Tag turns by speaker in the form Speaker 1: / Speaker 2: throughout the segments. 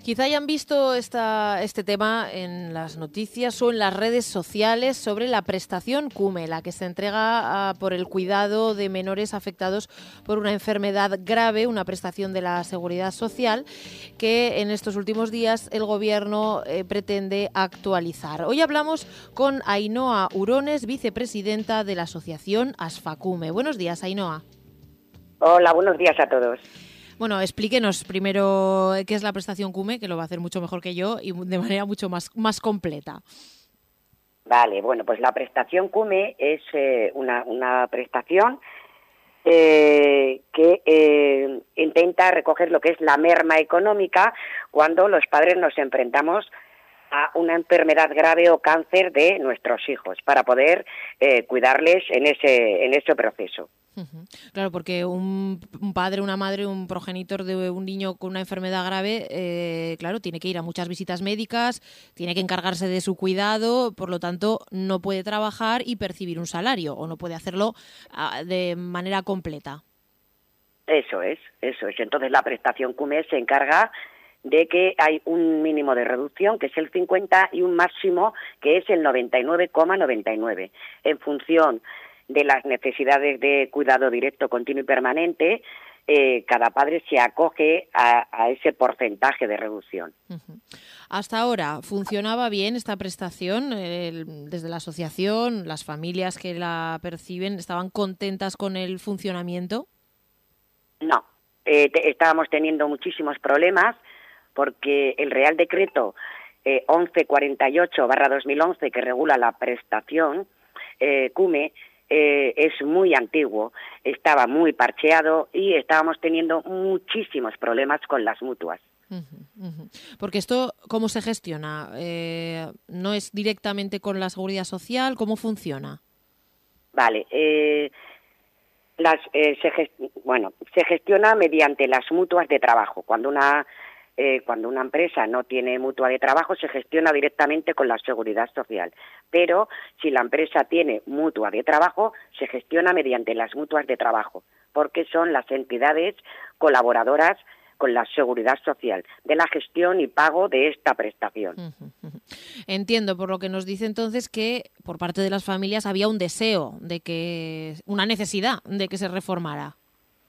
Speaker 1: Quizá hayan visto este tema en las noticias o en las redes sociales sobre la prestación CUME, la que se entrega por el cuidado de menores afectados por una enfermedad grave, una prestación de la Seguridad Social que en estos últimos días el Gobierno pretende actualizar. Hoy hablamos con Ainhoa Urones, vicepresidenta de la asociación ASFACUME. Buenos días, Ainhoa.
Speaker 2: Hola, buenos días a todos.
Speaker 1: Bueno, explíquenos primero qué es la prestación CUME, que lo va a hacer mucho mejor que yo y de manera mucho más completa.
Speaker 2: Vale, bueno, pues la prestación CUME es una prestación que intenta recoger lo que es la merma económica cuando los padres nos enfrentamos a una enfermedad grave o cáncer de nuestros hijos, para poder cuidarles en ese proceso.
Speaker 1: Claro, porque un padre, una madre, un progenitor de un niño con una enfermedad grave, claro, tiene que ir a muchas visitas médicas, tiene que encargarse de su cuidado, por lo tanto no puede trabajar y percibir un salario o no puede hacerlo de manera completa.
Speaker 2: Eso es. Entonces la prestación CUME se encarga de que hay un mínimo de reducción, que es el 50, y un máximo, que es el 99,99, en función de las necesidades de cuidado directo, continuo y permanente. Cada padre se acoge a ese porcentaje de reducción.
Speaker 1: Hasta ahora, ¿funcionaba bien esta prestación? Desde la asociación, las familias que la perciben, ¿estaban contentas con el funcionamiento?
Speaker 2: No, estábamos teniendo muchísimos problemas porque el Real Decreto 1148/2011, que regula la prestación CUME, es muy antiguo, estaba muy parcheado y estábamos teniendo muchísimos problemas con las mutuas.
Speaker 1: Porque esto, ¿cómo se gestiona? ¿No es directamente con la Seguridad Social? ¿Cómo funciona?
Speaker 2: Vale, se gestiona mediante las mutuas de trabajo. Cuando una empresa no tiene mutua de trabajo, se gestiona directamente con la Seguridad Social. Pero si la empresa tiene mutua de trabajo, se gestiona mediante las mutuas de trabajo, porque son las entidades colaboradoras con la Seguridad Social de la gestión y pago de esta prestación.
Speaker 1: Entiendo, por lo que nos dice entonces, que por parte de las familias había un deseo una necesidad de que se reformara.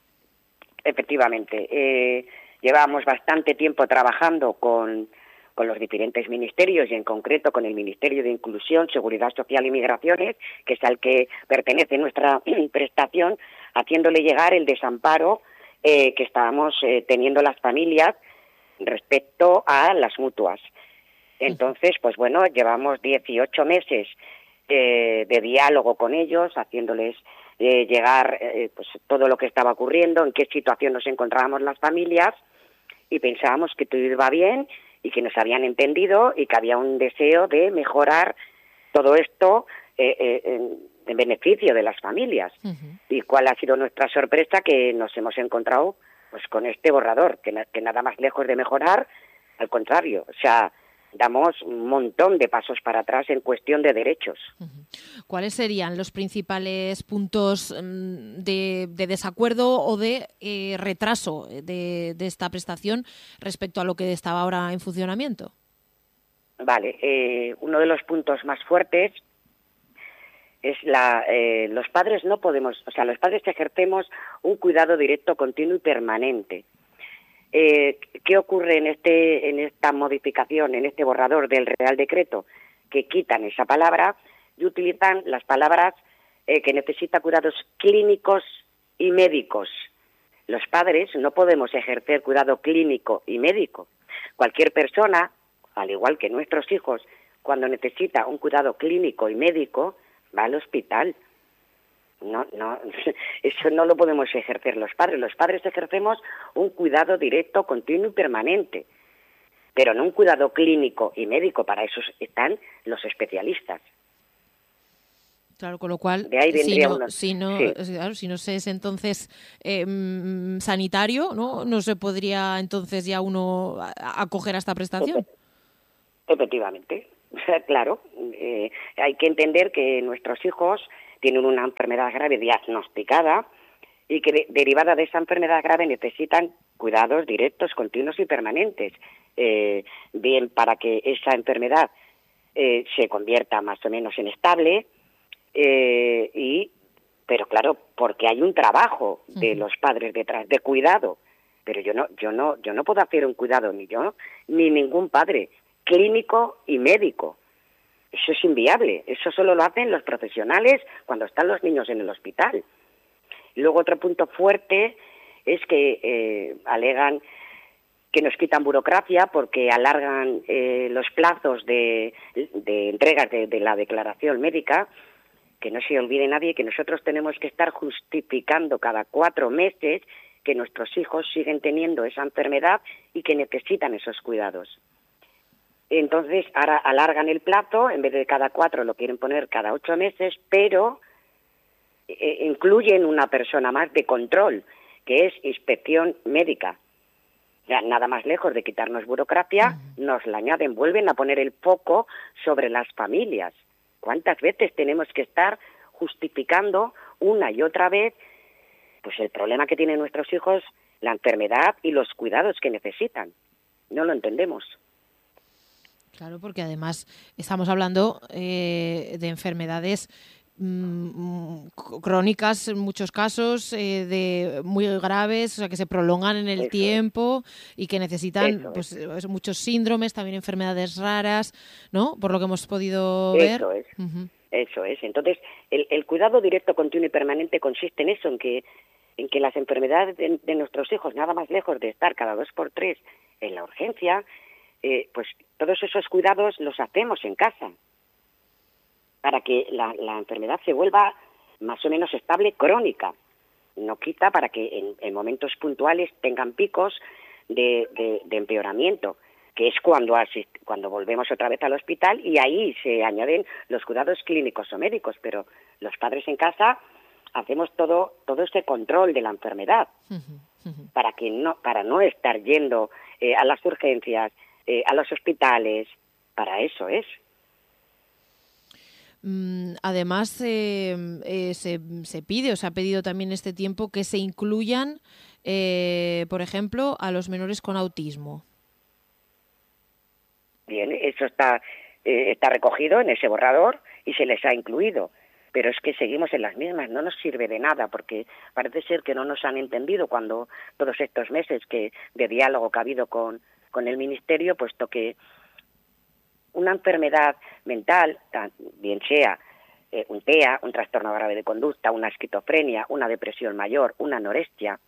Speaker 2: Efectivamente, llevábamos bastante tiempo trabajando con los diferentes ministerios y en concreto con el Ministerio de Inclusión, Seguridad Social y Migraciones, que es al que pertenece nuestra prestación, haciéndole llegar el desamparo que estábamos teniendo las familias respecto a las mutuas. Entonces, pues bueno, llevamos 18 meses de diálogo con ellos, haciéndoles llegar pues todo lo que estaba ocurriendo, en qué situación nos encontrábamos las familias, y pensábamos que todo iba bien y que nos habían entendido y que había un deseo de mejorar todo esto en beneficio de las familias. ¿Y cuál ha sido nuestra sorpresa? Que nos hemos encontrado pues con este borrador, que nada más lejos de mejorar, al contrario, o sea, damos un montón de pasos para atrás en cuestión de derechos.
Speaker 1: ¿Cuáles serían los principales puntos de desacuerdo o de retraso de esta prestación respecto a lo que estaba ahora en funcionamiento?
Speaker 2: Vale, uno de los puntos más fuertes es los padres no podemos, o sea, los padres ejercemos un cuidado directo, continuo y permanente. ¿Qué ocurre en esta modificación, en este borrador del Real Decreto? Que quitan esa palabra y utilizan las palabras que necesita cuidados clínicos y médicos. Los padres no podemos ejercer cuidado clínico y médico. Cualquier persona, al igual que nuestros hijos, cuando necesita un cuidado clínico y médico, va al hospital. No, eso no lo podemos ejercer los padres. Los padres ejercemos un cuidado directo, continuo y permanente, pero no un cuidado clínico y médico. Para eso están los especialistas.
Speaker 1: Claro, con lo cual,
Speaker 2: de ahí
Speaker 1: si no se es entonces sanitario, ¿no se podría entonces ya uno acoger a esta prestación?
Speaker 2: Efectivamente, claro. Hay que entender que nuestros hijos tienen una enfermedad grave diagnosticada y que derivada de esa enfermedad grave necesitan cuidados directos, continuos y permanentes. bien para que esa enfermedad se convierta más o menos en estable, pero claro, porque hay un trabajo de los padres detrás, de cuidado. Pero yo no puedo hacer un cuidado, ni yo, ni ningún padre, clínico y médico. Eso es inviable. Eso solo lo hacen los profesionales cuando están los niños en el hospital. Luego otro punto fuerte es que alegan que nos quitan burocracia porque alargan los plazos de entregas de la declaración médica. Que no se olvide nadie que nosotros tenemos que estar justificando cada 4 meses que nuestros hijos siguen teniendo esa enfermedad y que necesitan esos cuidados. Entonces, ahora alargan el plazo, en vez de cada 4 lo quieren poner cada 8 meses, pero incluyen una persona más de control, que es inspección médica. Ya, nada más lejos de quitarnos burocracia, nos la añaden, vuelven a poner el foco sobre las familias. ¿Cuántas veces tenemos que estar justificando una y otra vez pues el problema que tienen nuestros hijos, la enfermedad y los cuidados que necesitan? No lo entendemos.
Speaker 1: Claro, porque además estamos hablando de enfermedades crónicas en muchos casos, de muy graves, o sea, que se prolongan en el tiempo y que necesitan muchos síndromes, también enfermedades raras, ¿no? Por lo que hemos podido ver.
Speaker 2: Eso es. Eso es. Entonces, el cuidado directo, continuo y permanente consiste en eso, en que las enfermedades de nuestros hijos, nada más lejos de estar cada 2 por 3 en la urgencia, pues todos esos cuidados los hacemos en casa, para que la enfermedad se vuelva más o menos estable, crónica. No quita para que en momentos puntuales tengan picos de empeoramiento, que es cuando volvemos otra vez al hospital y ahí se añaden los cuidados clínicos o médicos, pero los padres en casa hacemos todo ese control de la enfermedad para no estar yendo a las urgencias, a los hospitales. Para eso es.
Speaker 1: Además, se pide, o se ha pedido también este tiempo, que se incluyan, por ejemplo, a los menores con autismo.
Speaker 2: Bien, eso está recogido en ese borrador y se les ha incluido. Pero es que seguimos en las mismas, no nos sirve de nada, porque parece ser que no nos han entendido cuando todos estos meses de diálogo que ha habido con el Ministerio, puesto que una enfermedad mental, bien sea un TEA, un trastorno grave de conducta, una esquizofrenia, una depresión mayor, una anorexia,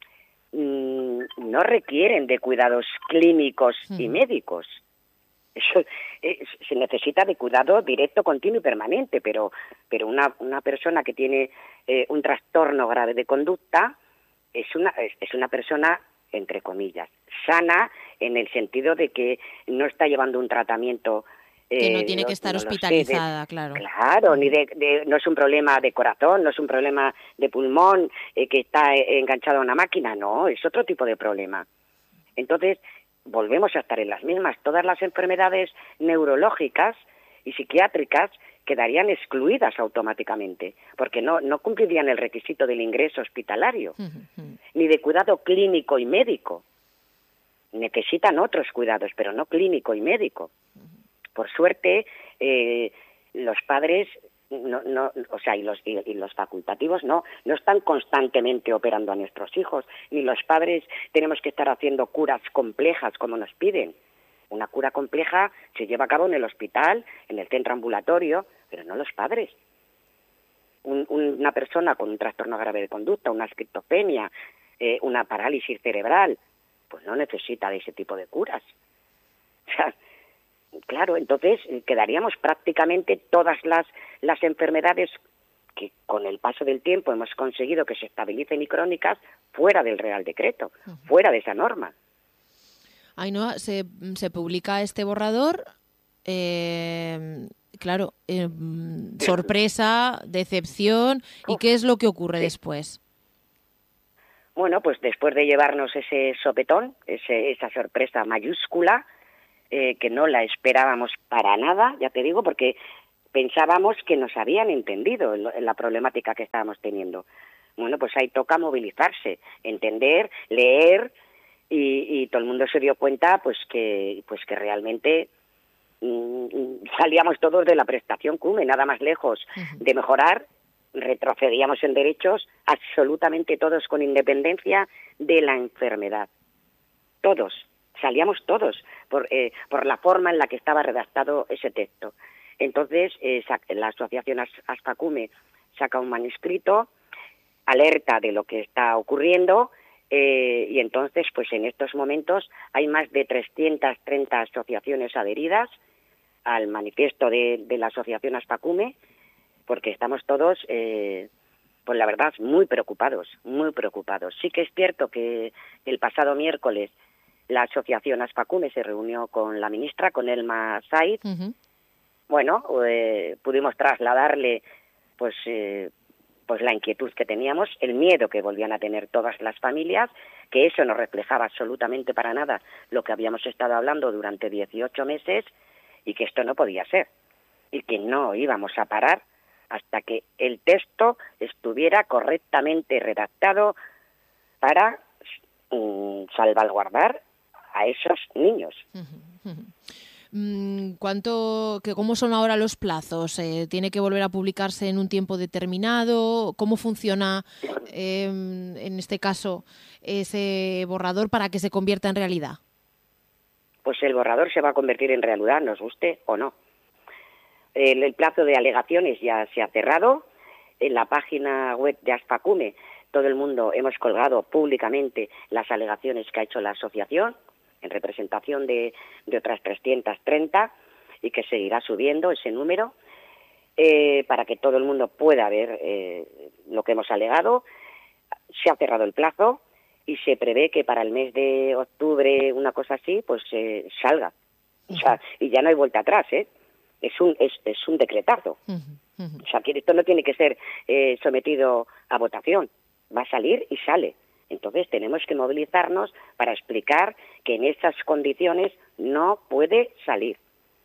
Speaker 2: no requieren de cuidados clínicos y médicos. Eso se necesita de cuidado directo, continuo y permanente, pero una persona que tiene un trastorno grave de conducta es una persona, entre comillas, sana, en el sentido de que no está llevando un tratamiento
Speaker 1: que no tiene que estar hospitalizada, claro.
Speaker 2: Claro, ni no es un problema de corazón, no es un problema de pulmón que está enganchado a una máquina, no, es otro tipo de problema. Entonces, volvemos a estar en las mismas. Todas las enfermedades neurológicas y psiquiátricas quedarían excluidas automáticamente, porque no cumplirían el requisito del ingreso hospitalario, ni de cuidado clínico y médico. Necesitan otros cuidados, pero no clínico y médico. Por suerte, los padres y los facultativos no están constantemente operando a nuestros hijos, ni los padres tenemos que estar haciendo curas complejas como nos piden. Una cura compleja se lleva a cabo en el hospital, en el centro ambulatorio, pero no los padres. Una persona con un trastorno grave de conducta, una esquizofrenia, una parálisis cerebral, pues no necesita de ese tipo de curas. O sea, claro, entonces quedaríamos prácticamente todas las enfermedades que con el paso del tiempo hemos conseguido que se estabilicen y crónicas fuera del Real Decreto, fuera de esa norma.
Speaker 1: Ainhoa, se publica este borrador, claro, sorpresa, decepción, ¿y qué es lo que ocurre después?
Speaker 2: Bueno, pues después de llevarnos ese sopetón, esa sorpresa mayúscula, que no la esperábamos para nada, ya te digo, porque pensábamos que nos habían entendido en la problemática que estábamos teniendo. Bueno, pues ahí toca movilizarse, entender, leer y todo el mundo se dio cuenta pues que realmente salíamos todos de la prestación CUME, nada más lejos de mejorar, retrocedíamos en derechos absolutamente todos, con independencia de la enfermedad. Todos, salíamos todos por la forma en la que estaba redactado ese texto. Entonces, la asociación ASFA-CUME saca un manuscrito, alerta de lo que está ocurriendo, y entonces, pues en estos momentos hay más de 330 asociaciones adheridas al manifiesto de la asociación ASFA-CUME, porque estamos todos, pues la verdad, muy preocupados, muy preocupados. Sí que es cierto que el pasado miércoles la asociación ASFA-CUME se reunió con la ministra, con Elma Said. Bueno, pudimos trasladarle pues la inquietud que teníamos, el miedo que volvían a tener todas las familias, que eso no reflejaba absolutamente para nada lo que habíamos estado hablando durante 18 meses, y que esto no podía ser, y que no íbamos a parar hasta que el texto estuviera correctamente redactado para salvaguardar a esos niños.
Speaker 1: ¿Cómo son ahora los plazos? ¿Tiene que volver a publicarse en un tiempo determinado? ¿Cómo funciona, en este caso, ese borrador para que se convierta en realidad?
Speaker 2: Pues el borrador se va a convertir en realidad, nos guste o no. El plazo de alegaciones ya se ha cerrado. En la página web de ASFA-CUME todo el mundo hemos colgado públicamente las alegaciones que ha hecho la asociación, en representación de otras 330, y que seguirá subiendo ese número, para que todo el mundo pueda ver lo que hemos alegado. Se ha cerrado el plazo y se prevé que para el mes de octubre, una cosa así, pues salga. O sea, y ya no hay vuelta atrás, ¿eh? Es un decretazo. O sea, que esto no tiene que ser sometido a votación. Va a salir y sale. Entonces tenemos que movilizarnos para explicar que en esas condiciones no puede salir.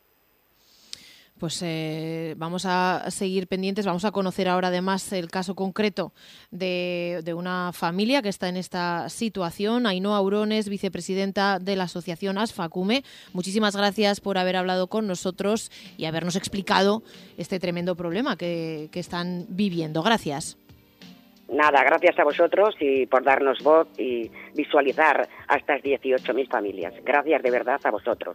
Speaker 1: Pues vamos a seguir pendientes, vamos a conocer ahora además el caso concreto de una familia que está en esta situación. Ainhoa Urones, vicepresidenta de la asociación ASFA-CUME, muchísimas gracias por haber hablado con nosotros y habernos explicado este tremendo problema que están viviendo. Gracias.
Speaker 2: Nada, gracias a vosotros y por darnos voz y visualizar a estas 18.000 familias. Gracias de verdad a vosotros.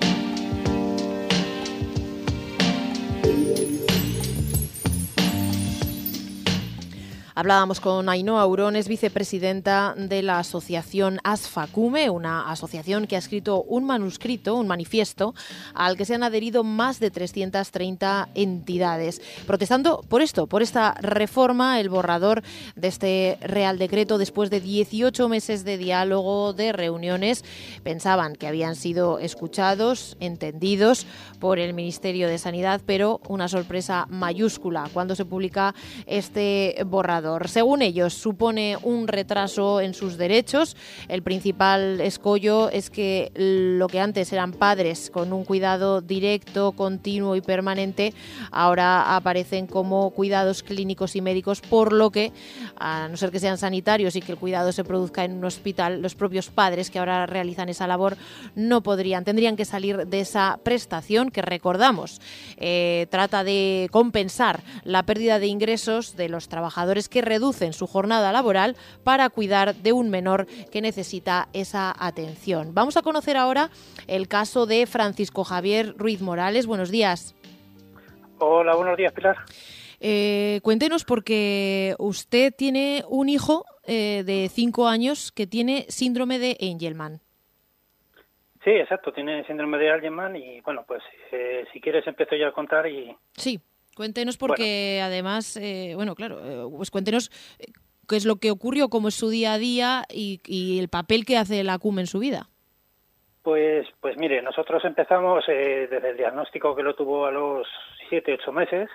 Speaker 1: Hablábamos con Ainhoa Urones, vicepresidenta de la asociación ASFA-CUME, una asociación que ha escrito un manifiesto, al que se han adherido más de 330 entidades, protestando por esto, por esta reforma, el borrador de este Real Decreto. Después de 18 meses de diálogo, de reuniones, pensaban que habían sido escuchados, entendidos por el Ministerio de Sanidad, pero una sorpresa mayúscula cuando se publica este borrador. Según ellos, supone un retraso en sus derechos. El principal escollo es que lo que antes eran padres con un cuidado directo, continuo y permanente, ahora aparecen como cuidados clínicos y médicos, por lo que, a no ser que sean sanitarios y que el cuidado se produzca en un hospital, los propios padres que ahora realizan esa labor tendrían que salir de esa prestación que, recordamos, trata de compensar la pérdida de ingresos de los trabajadores que reducen su jornada laboral para cuidar de un menor que necesita esa atención. Vamos a conocer ahora el caso de Francisco Javier Ruiz Morales. Buenos días.
Speaker 3: Hola, buenos días, Pilar.
Speaker 1: Cuéntenos, porque usted tiene un hijo de 5 años que tiene síndrome de Angelman.
Speaker 3: Sí, exacto, tiene síndrome de Angelman y, bueno, pues si quieres empiezo yo a contar y...
Speaker 1: Sí. Cuéntenos porque además, pues cuéntenos qué es lo que ocurrió, cómo es su día a día y el papel que hace la CUME en su vida.
Speaker 3: Pues mire, nosotros empezamos desde el diagnóstico que lo tuvo a los 7-8 meses,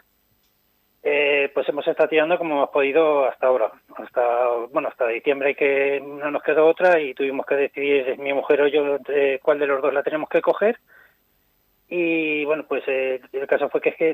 Speaker 3: pues hemos estado tirando como hemos podido hasta ahora, hasta diciembre, que no nos quedó otra y tuvimos que decidir, mi mujer o yo, cuál de los dos la tenemos que coger. Y bueno, pues el caso fue que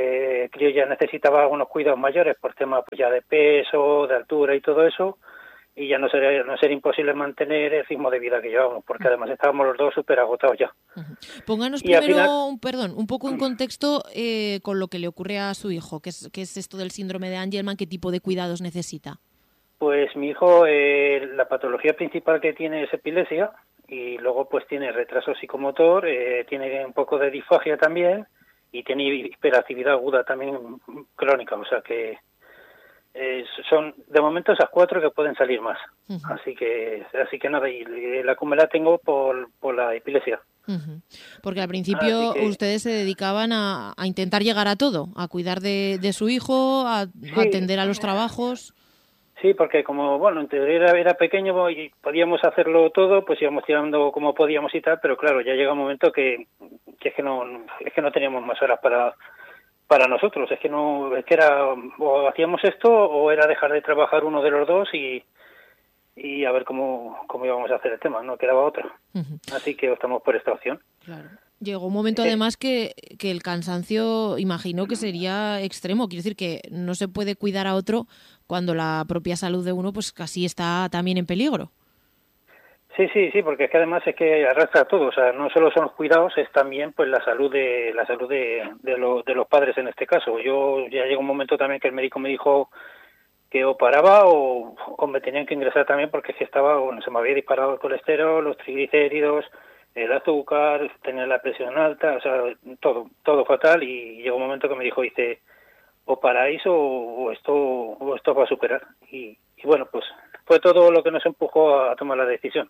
Speaker 3: Crío ya necesitaba algunos cuidados mayores por tema pues ya de peso, de altura y todo eso, ya no sería imposible mantener el ritmo de vida que llevábamos, porque además estábamos los dos súper agotados ya.
Speaker 1: Pónganos
Speaker 3: Y al
Speaker 1: primero,
Speaker 3: final,
Speaker 1: un poco en contexto con lo que le ocurre a su hijo. ¿Qué es esto del síndrome de Angelman? ¿Qué tipo de cuidados necesita?
Speaker 3: pues mi hijo, la patología principal que tiene es epilepsia, y luego pues tiene retraso psicomotor, tiene un poco de disfagia también, y tiene hiperactividad aguda también crónica, o sea que son de momento esas 4 que pueden salir más. Así que nada, y la CUME la tengo por la epilepsia.
Speaker 1: Porque al principio ustedes se dedicaban a intentar llegar a todo, a cuidar de su hijo, a atender a los trabajos.
Speaker 3: Sí, porque como, bueno, en teoría era pequeño y podíamos hacerlo todo, pues íbamos tirando como podíamos y tal, pero claro, ya llega un momento que es que no teníamos más horas para nosotros, es que era o hacíamos esto o era dejar de trabajar uno de los dos y a ver cómo íbamos a hacer el tema, no quedaba otra. Así que optamos por esta opción.
Speaker 1: Claro. Llegó un momento además que el cansancio, imagino que sería extremo, quiero decir que no se puede cuidar a otro cuando la propia salud de uno pues casi está también en peligro.
Speaker 3: Sí, porque es que además es que arrastra todo, o sea, no solo son los cuidados, es también pues la salud de los padres en este caso. Yo ya llegó un momento también que el médico me dijo que o paraba o me tenían que ingresar también porque es que se me había disparado el colesterol, los triglicéridos, el azúcar, tenía la presión alta, o sea, todo fatal, y llegó un momento que me dijo, o paráis o esto va a superar. Y bueno, pues fue todo lo que nos empujó a tomar la decisión.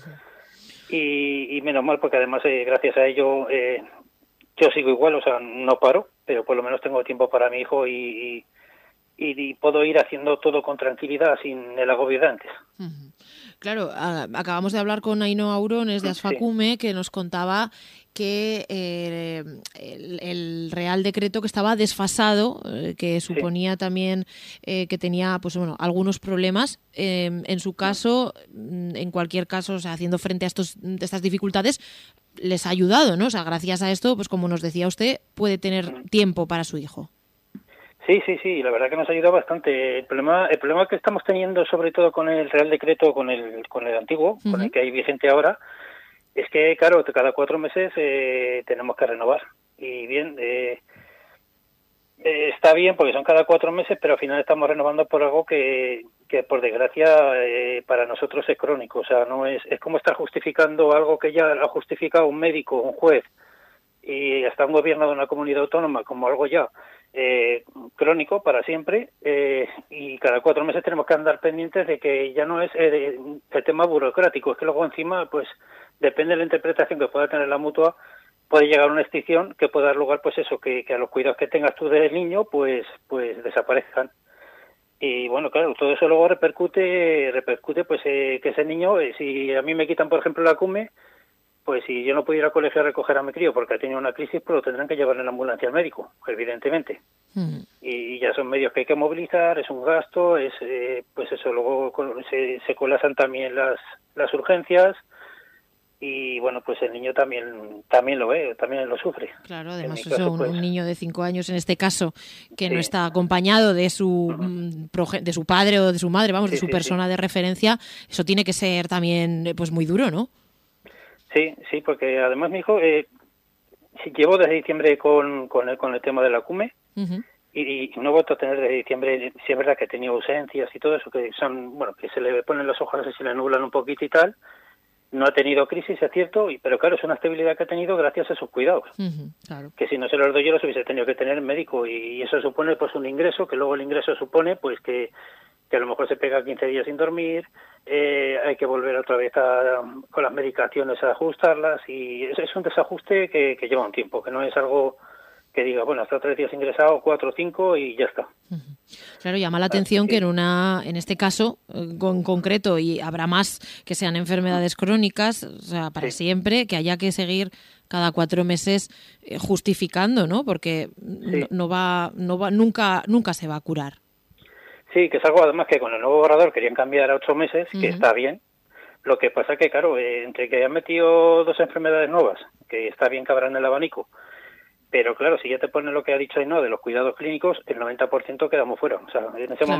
Speaker 3: Y menos mal, porque además gracias a ello yo sigo igual, o sea, no paro, pero por lo menos tengo tiempo para mi hijo y puedo ir haciendo todo con tranquilidad sin el agobio de antes.
Speaker 1: Claro, acabamos de hablar con Ainhoa Aurones de Asfacume, que nos contaba que el Real Decreto que estaba desfasado, que suponía también que tenía pues bueno algunos problemas. En su caso, en cualquier caso, o sea, haciendo frente a estas dificultades, les ha ayudado, ¿no? O sea, gracias a esto, pues como nos decía usted, puede tener tiempo para su hijo.
Speaker 3: Sí, la verdad que nos ha ayudado bastante. El problema que estamos teniendo, sobre todo con el Real Decreto, con el antiguo, con el que hay vigente ahora, es que, claro, cada 4 meses tenemos que renovar. Y bien, está bien porque son cada 4 meses, pero al final estamos renovando por algo que por desgracia, para nosotros es crónico. O sea, no es como estar justificando algo que ya lo ha justificado un médico, un juez, y hasta un gobierno de una comunidad autónoma como algo ya crónico para siempre, y cada 4 meses tenemos que andar pendientes de que ya no es el tema burocrático, es que luego encima pues depende de la interpretación que pueda tener la mutua, puede llegar a una extinción que puede dar lugar pues eso, que a los cuidados que tengas tú del niño pues desaparezcan. Y bueno, claro, todo eso luego repercute pues que ese niño, si a mí me quitan por ejemplo la CUME, pues si yo no puedo ir al colegio a recoger a mi crío porque ha tenido una crisis, pues lo tendrán que llevar en la ambulancia al médico, evidentemente. Y ya son medios que hay que movilizar, es un gasto, pues eso, luego se colapsan también las urgencias, y bueno, pues el niño también lo ve, también lo sufre.
Speaker 1: Claro, además eso, un niño de 5 años en este caso, que no está acompañado de su padre o de su madre, de su persona de referencia, eso tiene que ser también pues muy duro, ¿no?
Speaker 3: Sí, porque además mi hijo, llevo desde diciembre con el tema de la CUME, y no he vuelto a tener desde diciembre. Sí es verdad que he tenido ausencias y todo eso, que son, bueno, que se le ponen los ojos, se le nublan un poquito y tal. No ha tenido crisis, es cierto, pero claro, es una estabilidad que ha tenido gracias a sus cuidados.
Speaker 1: Claro.
Speaker 3: Que si no se los doy yo, los hubiese tenido que tener médico, y eso supone pues un ingreso, que luego el ingreso supone pues que a lo mejor se pega 15 días sin dormir, hay que volver otra vez con las medicaciones a ajustarlas, y es un desajuste que lleva un tiempo, que no es algo que diga, bueno, hasta 3 días ingresado, 4 o 5 y ya está.
Speaker 1: Claro, llama la atención que en este caso en concreto, y habrá más que sean enfermedades crónicas, o sea, para siempre, que haya que seguir cada 4 meses justificando, ¿no? Porque nunca se va a curar.
Speaker 3: Sí, que es algo además que con el nuevo borrador querían cambiar a 8 meses, que está bien. Lo que pasa que, claro, entre que han metido 2 enfermedades nuevas, que está bien que abran el abanico, pero claro, si ya te ponen lo que ha dicho Ainhoa de los cuidados clínicos, el 90% quedamos fuera. O sea, en ese momento